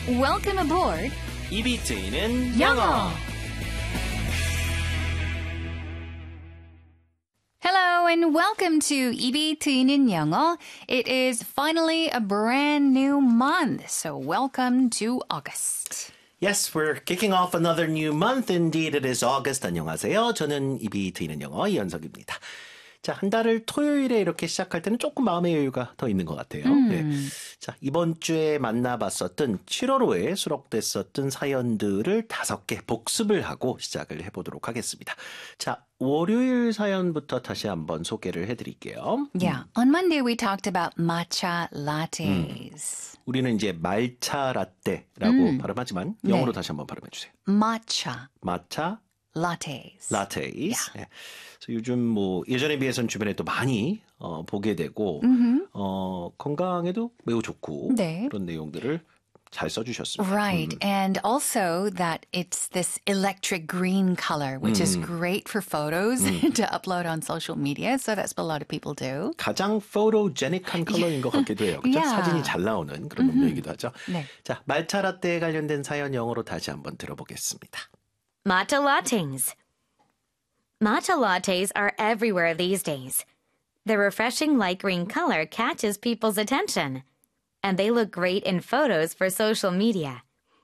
Welcome aboard. 입이 트이는 영어. Hello and welcome to 입이 트이는 영어. It is finally a brand new month, so welcome to August. Yes, we're kicking off another new month. Indeed, it is August. 안녕하세요. 저는 입이 트이는 영어 이현석입니다. 자, 한 달을 토요일에 이렇게 시작할 때는 조금 마음의 여유가 더 있는 것 같아요. 네. 자, 이번 주에 만나봤었던 7월호에 수록됐었던 사연들을 5개 복습을 하고 시작을 해보도록 하겠습니다. 자, 월요일 사연부터 다시 한번 소개를 해드릴게요. Yeah, on Monday we talked about matcha lattes. 우리는 이제 말차 라떼라고 발음하지만 영어로 다시 한번 발음해주세요. Matcha 마차 lattes. 라테이스. 네. 그래서 요즘 뭐 예전에 비해서는 주변에 또 많이 보게 되고 건강에도 매우 좋고 네. 그런 내용들을 잘 써주셨습니다. Right, and also that it's this electric green color, which is great for photos to upload on social media. So that's what a lot of people do. 가장 포토제닉한 컬러인 것 같기도 해요. 그렇죠? Yeah. 사진이 잘 나오는 그런 음료이기도 하죠. 네. 자, 말차 라떼에 관련된 사연 영어로 다시 한번 들어보겠습니다. Matcha lattes. Matcha lattes are everywhere these days. Their refreshing light green color catches people's attention, and they look great in photos for social media.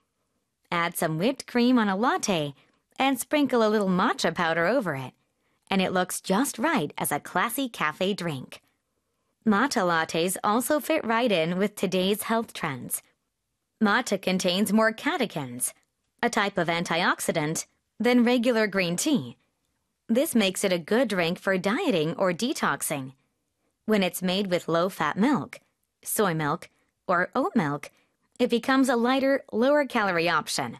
Add some whipped cream on a latte and sprinkle a little matcha powder over it, and it looks just right as a classy cafe drink. Matcha lattes also fit right in with today's health trends. Matcha contains more catechins, a type of antioxidant, than regular green tea. This makes it a good drink for dieting or detoxing. When it's made with low-fat milk, soy milk, or oat milk, it becomes a lighter, lower-calorie option.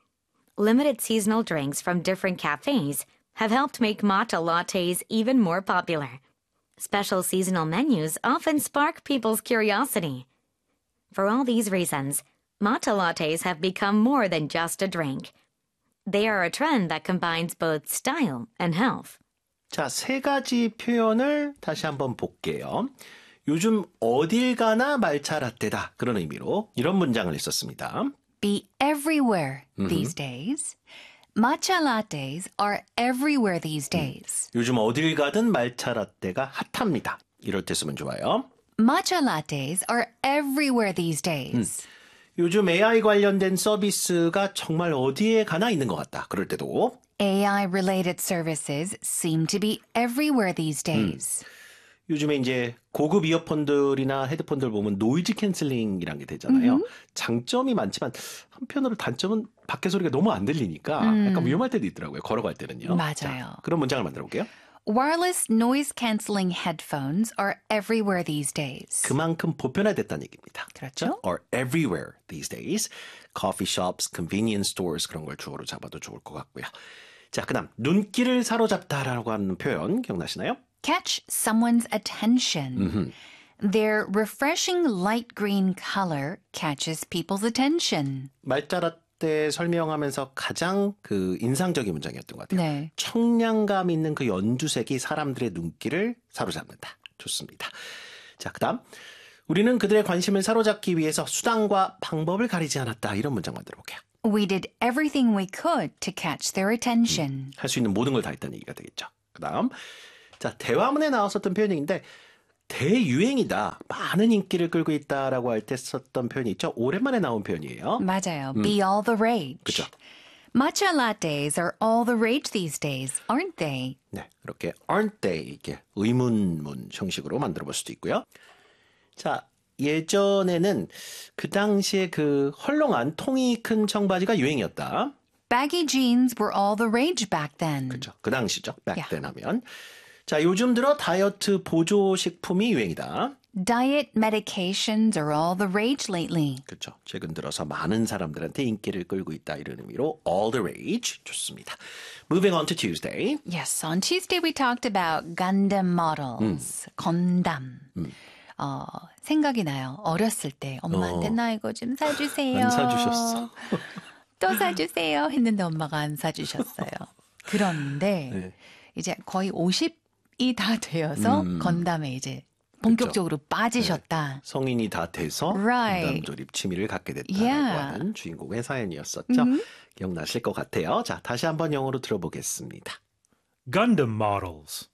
Limited seasonal drinks from different cafes have helped make matcha lattes even more popular. Special seasonal menus often spark people's curiosity. For all these reasons, matcha lattes have become more than just a drink. They are a trend that combines both style and health. 자, 3가지 표현을 다시 한번 볼게요. 요즘 어딜 가나 말차 라떼다. 그런 의미로 이런 문장을 썼습니다. Be everywhere these days. Matcha lattes are everywhere these days. 요즘 어딜 가든 말차 라떼가 핫합니다. 이럴 때 쓰면 좋아요. Matcha lattes are everywhere these days. 요즘 AI 관련된 서비스가 정말 어디에 가나 있는 것 같다. 그럴 때도 AI-related services seem to be everywhere these days. 요즘에 이제 고급 이어폰들이나 헤드폰들 보면 노이즈 캔슬링이라는 게 되잖아요. 장점이 많지만 한편으로 단점은 밖에 소리가 너무 안 들리니까 약간 위험할 때도 있더라고요. 걸어갈 때는요. 맞아요. 자, 그런 문장을 만들어 볼게요. Wireless noise-canceling headphones are everywhere these days. 그만큼 보편화됐다는 얘기입니다. 그렇죠. Are everywhere these days. Coffee shops, convenience stores 그런 걸 주어로 잡아도 좋을 것 같고요. 자, 그다음 눈길을 사로잡다라고 하는 표현 기억나시나요? Catch someone's attention. Their refreshing light green color catches people's attention. 말차 라떼 설명하면서 가장 그 인상적인 문장이었던 것 같아요. 네. 청량감 있는 그 연두색이 사람들의 눈길을 사로잡는다. 좋습니다. 자, 그다음 우리는 그들의 관심을 사로잡기 위해서 수단과 방법을 가리지 않았다. 이런 문장 만들어 볼게요. We did everything we could to catch their attention. 할 수 있는 모든 걸 다 했다는 얘기가 되겠죠. 그다음 자, 대화문에 나왔었던 표현인데 대유행이다. 많은 인기를 끌고 있다라고 할 때 썼던 표현이 있죠. 오랜만에 나온 표현이에요. 맞아요. Be all the rage. 그죠. Matcha lattes are all the rage these days, aren't they? 네, 이렇게 aren't they 이렇게 의문문 형식으로 만들어 볼 수도 있고요. 자, 예전에는 그 당시에 그 헐렁한 통이 큰 청바지가 유행이었다. Baggy jeans were all the rage back then. 그렇죠. 그 당시죠. back Yeah. then 하면. 자, 요즘 들어 다이어트 보조식품이 유행이다. Diet medications are all the rage lately. 그렇죠. 최근 들어서 많은 사람들한테 인기를 끌고 있다. 이런 의미로 all the rage. 좋습니다. Moving on to Tuesday. Yes, on Tuesday we talked about Gundam models. 건담. 생각이 나요. 어렸을 때 엄마한테 나 이거 좀 사주세요. 안 사주셨어. 또 사주세요 했는데 엄마가 안 사주셨어요. 그런데 네. 이제 거의 50이 다 되어서 건담에 이제 본격적으로 빠지셨다. 성인이 다 돼서 Right. 건담 조립 취미를 갖게 됐다고 Yeah. 하는 주인공의 사연이었었죠. 기억나실 것 같아요. 자, 다시 한번 영어로 들어보겠습니다. Gundam models.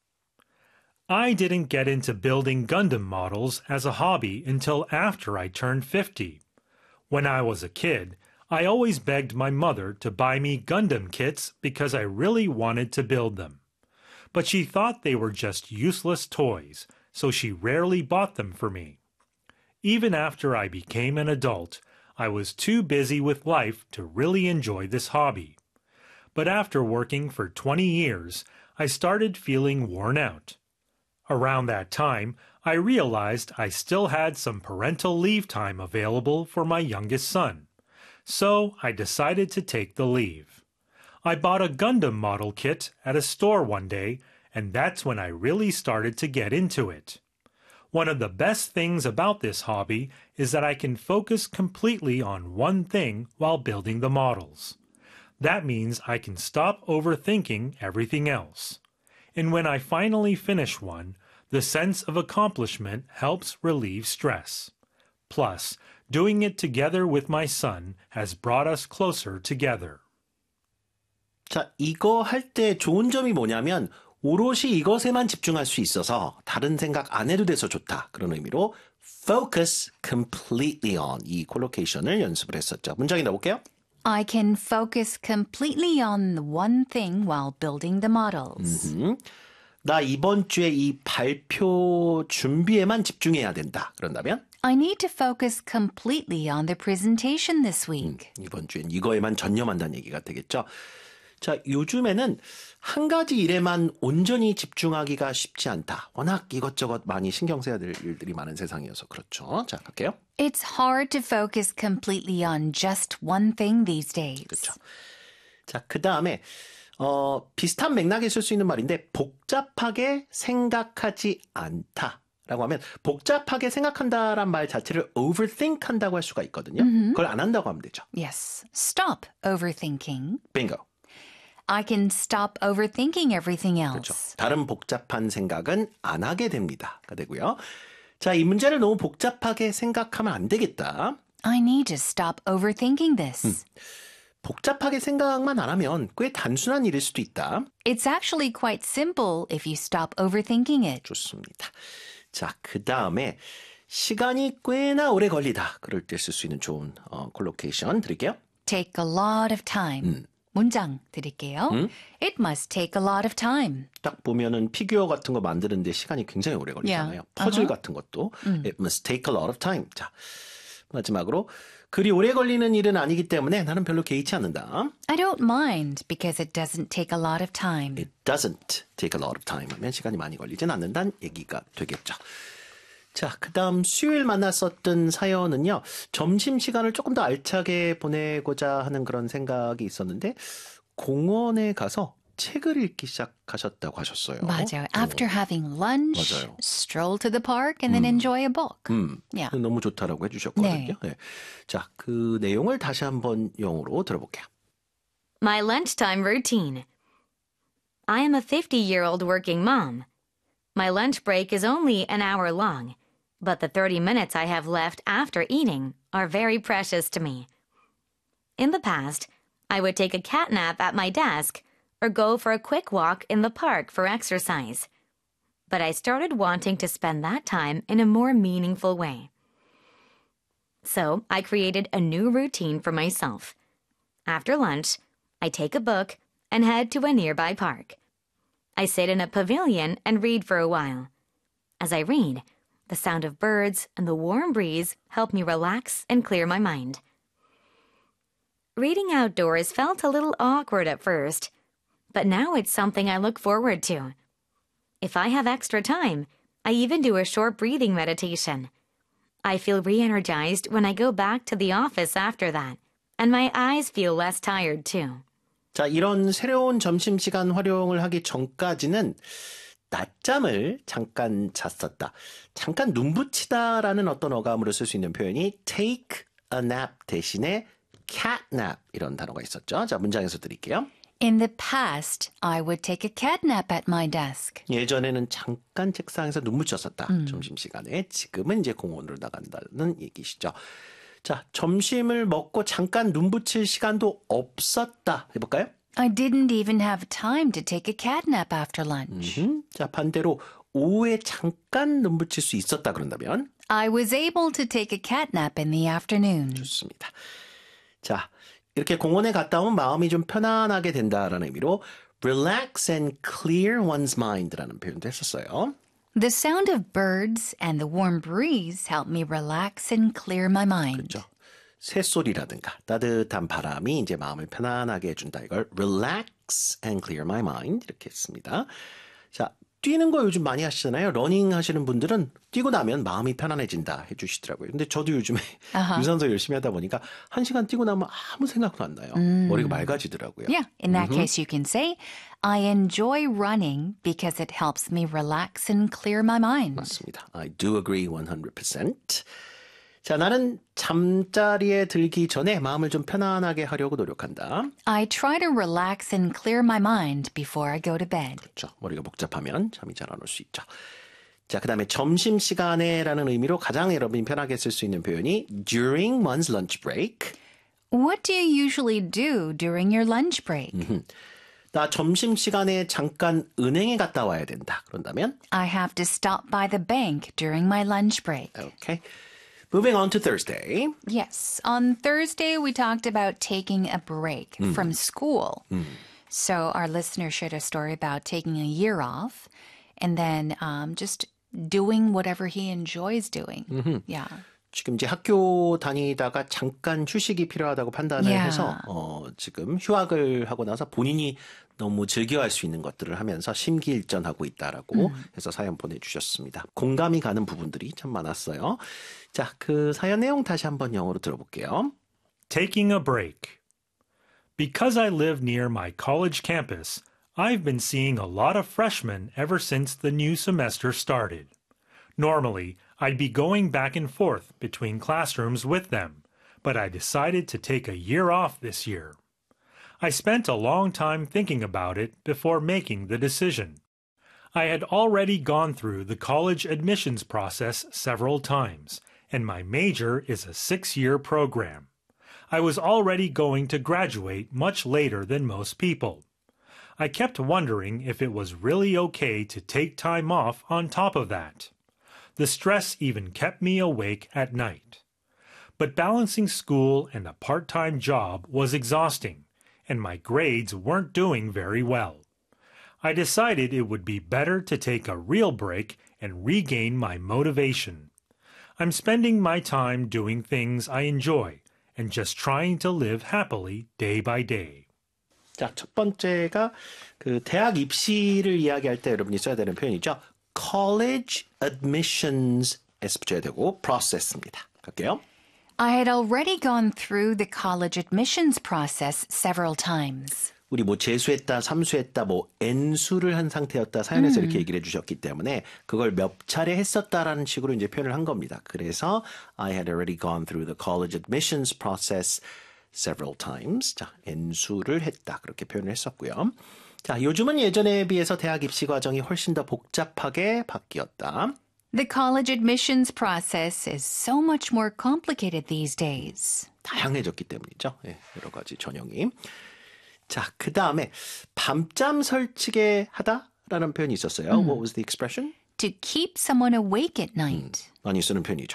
I didn't get into building Gundam models as a hobby until after I turned 50. When I was a kid, I always begged my mother to buy me Gundam kits because I really wanted to build them. But she thought they were just useless toys, so she rarely bought them for me. Even after I became an adult, I was too busy with life to really enjoy this hobby. But after working for 20 years, I started feeling worn out. Around that time, I realized I still had some parental leave time available for my youngest son. So I decided to take the leave. I bought a Gundam model kit at a store one day, and that's when I really started to get into it. One of the best things about this hobby is that I can focus completely on one thing while building the models. That means I can stop overthinking everything else. And when I finally finish one, the sense of accomplishment helps relieve stress. Plus, doing it together with my son has brought us closer together. 자, 이거 할 때 좋은 점이 뭐냐면 오롯이 이것에만 집중할 수 있어서 다른 생각 안 해도 돼서 좋다. 그런 의미로 focus completely on 이 콜로케이션을 연습을 했었죠. 문장이 나올게요. I can focus completely on one thing while building the models. 나 이번 주에 이 발표 준비에만 집중해야 된다. 그런다면 I need to focus completely on the presentation this week. 이번 주엔 이거에만 전념한다는 얘기가 되겠죠. 자, 요즘에는 한 가지 일에만 온전히 집중하기가 쉽지 않다. 워낙 이것저것 많이 신경 써야 될 일들이 많은 세상이어서 그렇죠. 자, 갈게요. It's hard to focus completely on just one thing these days. 그렇죠. 자, 그 다음에 비슷한 맥락에 쓸 수 있는 말인데 복잡하게 생각하지 않다라고 하면 복잡하게 생각한다란 말 자체를 overthink 한다고 할 수가 있거든요. 그걸 안 한다고 하면 되죠. Yes. Stop overthinking. Bingo. I can stop overthinking everything 그렇죠. else. 다른 복잡한 생각은 안 하게 됩니다가 되고요. 자, 이 문제를 너무 복잡하게 생각하면 안 되겠다. I need to stop overthinking this. 복잡하게 생각만 안 하면 꽤 단순한 일일 수도 있다. It's actually quite simple if you stop overthinking it. 좋습니다. 자, 그 다음에 시간이 꽤나 오래 걸리다. 그럴 때 쓸 수 있는 좋은 콜로케이션 드릴게요. Take a lot of time. 문장 드릴게요. It must take a lot of time. 딱 보면은 피규어 같은 거 만드는데 시간이 굉장히 오래 걸리잖아요. Yeah. 퍼즐 같은 것도 It must take a lot of time. 자, 마지막으로 그리 오래 걸리는 일은 아니기 때문에 나는 별로 개의치 않는다. I don't mind because it doesn't take a lot of time. It doesn't take a lot of time 하면 시간이 많이 걸리진 않는다는 얘기가 되겠죠. 자, 그 다음 수요일 만났었던 사연은요. 점심시간을 조금 더 알차게 보내고자 하는 그런 생각이 있었는데 공원에 가서 책을 읽기 시작하셨다고 하셨어요. 맞아요. After having lunch, 맞아요. stroll to the park and then enjoy a book. Yeah. 너무 좋다라고 해주셨거든요. 네. 자, 그 내용을 다시 한번 영어로 들어볼게요. My lunchtime routine. I am a 50-year-old working mom. My lunch break is only an hour long, but the 30 minutes I have left after eating are very precious to me. In the past, I would take a cat nap at my desk or go for a quick walk in the park for exercise. But I started wanting to spend that time in a more meaningful way. So I created a new routine for myself. After lunch, I take a book and head to a nearby park. I sit in a pavilion and read for a while. As I read, the sound of birds and the warm breeze help me relax and clear my mind. Reading outdoors felt a little awkward at first, but now it's something I look forward to. If I have extra time, I even do a short breathing meditation. I feel re-energized when I go back to the office after that, and my eyes feel less tired too. 자, 이런 새로운 점심시간 활용을 하기 전까지는 낮잠을 잠깐 잤었다. 잠깐 눈 붙이다라는 어떤 어감으로 쓸 수 있는 표현이 take a nap 대신에 cat nap 이런 단어가 있었죠. 자, 문장에서 드릴게요. In the past, I would take a catnap at my desk. 예전에는 잠깐 책상에서 눈 붙였었다. 점심시간에. 지금은 이제 공원으로 나간다는 얘기시죠. 자, 점심을 먹고 잠깐 눈 붙일 시간도 없었다. 해볼까요? I didn't even have time to take a catnap after lunch. 자, 반대로 오후에 잠깐 눈 붙일 수 있었다 그런다면 I was able to take a catnap in the afternoon. 좋습니다. 자, 이렇게 공원에 갔다 오면 마음이 좀 편안하게 된다라는 의미로 relax and clear one's mind라는 표현도 했었어요. The sound of birds and the warm breeze help me relax and clear my mind. 그렇죠. 새소리라든가 따뜻한 바람이 이제 마음을 편안하게 해준다. 이걸 relax and clear my mind 이렇게 했습니다. 자, 뛰는 거 요즘 많이 하시잖아요. 러닝 하시는 분들은 뛰고 나면 마음이 편안해진다 해주시더라고요. 근데 저도 요즘에 유산소 열심히 하다 보니까 1시간 뛰고 나면 아무 생각도 안 나요. 머리가 맑아지더라고요. Yeah, in that case you can say, I enjoy running because it helps me relax and clear my mind. 맞습니다. I do agree 100%. 자, 나는 잠자리에 들기 전에 마음을 좀 편안하게 하려고 노력한다. I try to relax and clear my mind before I go to bed. 그렇죠. 머리가 복잡하면 잠이 잘 안 올 수 있죠. 자, 그 다음에 점심시간에라는 의미로 가장 여러분이 편하게 쓸 수 있는 표현이 during one's lunch break. What do you usually do during your lunch break? 나 점심시간에 잠깐 은행에 갔다 와야 된다. 그런다면 I have to stop by the bank during my lunch break. Okay. Moving on to Thursday. Yes, on Thursday we talked about taking a break from school. So our listener shared a story about taking a year off and then just doing whatever he enjoys doing. Yeah. 지금 이제 학교 다니다가 잠깐 휴식이 필요하다고 판단을 Yeah. 해서 지금 휴학을 하고 나서 본인이 너무 즐겨할 수 있는 것들을 하면서 심기일전하고 있다라고 해서 사연 보내주셨습니다. 공감이 가는 부분들이 참 많았어요. 자, 그 사연 내용 다시 한번 영어로 들어볼게요. Taking a break. Because I live near my college campus, I've been seeing a lot of freshmen ever since the new semester started. Normally, I'd be going back and forth between classrooms with them, but I decided to take a year off this year. I spent a long time thinking about it before making the decision. I had already gone through the college admissions process several times, and my major is a 6-year program. I was already going to graduate much later than most people. I kept wondering if it was really okay to take time off on top of that. The stress even kept me awake at night. But balancing school and a part-time job was exhausting, and my grades weren't doing very well. I decided it would be better to take a real break and regain my motivation. I'm spending my time doing things I enjoy and just trying to live happily day by day. 자, 첫 번째가 그 대학 입시를 이야기할 때 여러분이 써야 되는 표현이죠. College admissions에 붙여야 되고 process입니다. 갈게요. I had already gone through the college admissions process several times. 우리 뭐 재수했다, 삼수했다, 뭐 N수를 한 상태였다 사연에서 이렇게 얘기를 해주셨기 때문에 그걸 몇 차례 했었다라는 식으로 이제 표현을 한 겁니다. 그래서 I had already gone through the college admissions process several times. 자, N수를 했다 그렇게 표현을 했었고요. 자, 요즘은 예전에 비해서 대학 입시 과정이 훨씬 더 복잡하게 바뀌었다. The college admissions process is so much more complicated these days. 다양해졌기 때문이죠. 예, 여러 가지 전형이. 자, 그 다음에 밤잠 설치게 하다라는 표현이 있었어요. What was the expression? To keep someone awake at night. 많이 쓰는 표현이죠.